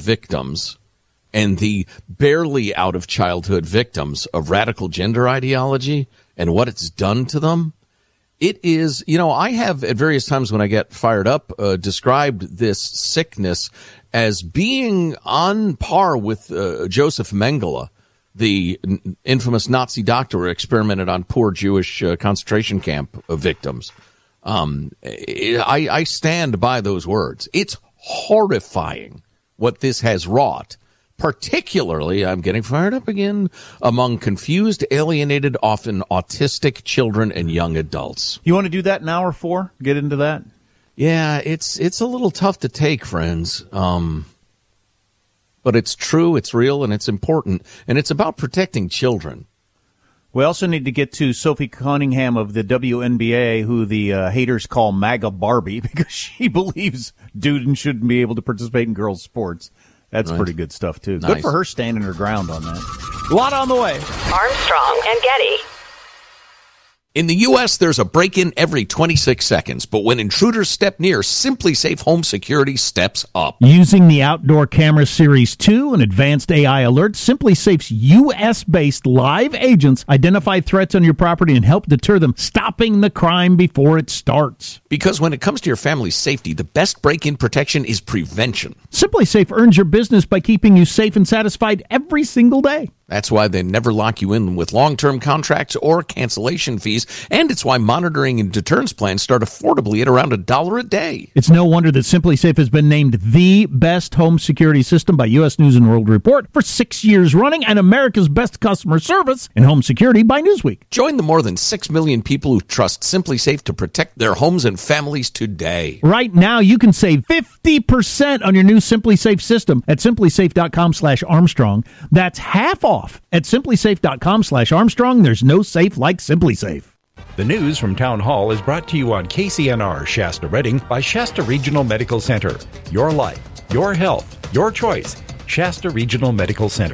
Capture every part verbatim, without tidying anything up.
victims and the barely out of childhood victims of radical gender ideology and what it's done to them. It is, you know, I have at various times when I get fired up uh, described this sickness as being on par with uh, Joseph Mengele, the n- infamous Nazi doctor who experimented on poor Jewish uh, concentration camp uh, victims. Um, I, I stand by those words. It's horrifying what this has wrought. Particularly, I'm getting fired up again, among confused, alienated, often autistic children and young adults. You want to do that in hour four? Get into that? Yeah, it's it's a little tough to take, friends. Um, but it's true, it's real, and it's important. And it's about protecting children. We also need to get to Sophie Cunningham of the W N B A, who the uh, haters call MAGA Barbie, because she believes dudes shouldn't be able to participate in girls' sports. That's right. Pretty good stuff, too. Nice. Good for her standing her ground on that. A lot on the way. Armstrong and Getty. In the U S, there's a break-in every twenty-six seconds, but when intruders step near, Simply Safe Home Security steps up. Using the Outdoor Camera Series two and advanced A I alerts, Simply Safe's U S-based live agents identify threats on your property and help deter them, stopping the crime before it starts. Because when it comes to your family's safety, the best break-in protection is prevention. Simply Safe earns your business by keeping you safe and satisfied every single day. That's why they never lock you in with long-term contracts or cancellation fees, and it's why monitoring and deterrence plans start affordably at around a dollar a day. It's no wonder that Simply Safe has been named the best home security system by U S News and World Report for six years running, and America's best customer service in home security by Newsweek. Join the more than six million people who trust Simply Safe to protect their homes and families today. Right now, you can save fifty percent on your new Simply Safe system at simplysafe.com slash Armstrong. That's half off. At simplysafe.com slash Armstrong, there's no safe like Simply Safe. The news from Town Hall is brought to you on K C N R Shasta Redding by Shasta Regional Medical Center. Your life, your health, your choice. Shasta Regional Medical Center.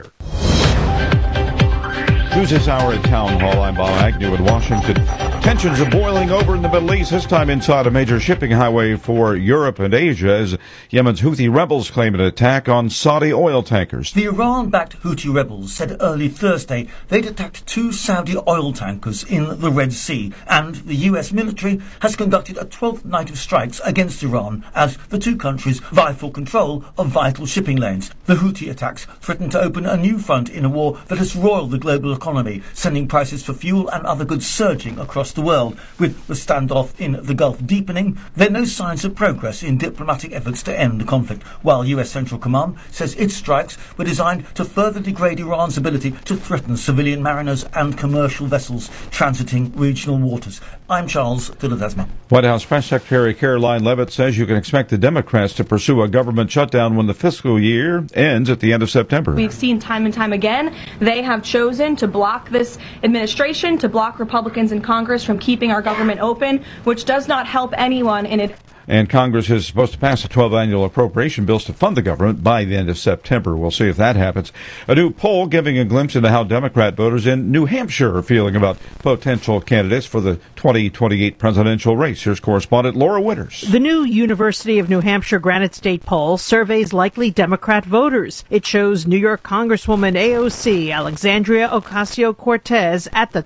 News this hour at Town Hall. I'm Bob Agnew in Washington. Tensions are boiling over in the Middle East, this time inside a major shipping highway for Europe and Asia, as Yemen's Houthi rebels claim an attack on Saudi oil tankers. The Iran-backed Houthi rebels said early Thursday they'd attacked two Saudi oil tankers in the Red Sea, and the U S military has conducted a twelfth night of strikes against Iran as the two countries vie for control of vital shipping lanes. The Houthi attacks threaten to open a new front in a war that has roiled the global economy, sending prices for fuel and other goods surging across the world. With the standoff in the Gulf deepening, there are no signs of progress in diplomatic efforts to end the conflict, while U S Central Command says its strikes were designed to further degrade Iran's ability to threaten civilian mariners and commercial vessels transiting regional waters. I'm Charles de Ledesma. White House Press Secretary Caroline Leavitt says you can expect the Democrats to pursue a government shutdown when the fiscal year ends at the end of September. We've seen time and time again they have chosen to block this administration, to block Republicans in Congress from keeping our government open, which does not help anyone in it. And Congress is supposed to pass the twelve annual appropriation bills to fund the government by the end of September. We'll see if that happens. A new poll giving a glimpse into how Democrat voters in New Hampshire are feeling about potential candidates for the twenty twenty-eight presidential race. Here's correspondent Laura Winters. The new University of New Hampshire Granite State poll surveys likely Democrat voters. It shows New York Congresswoman A O C Alexandria Ocasio-Cortez at the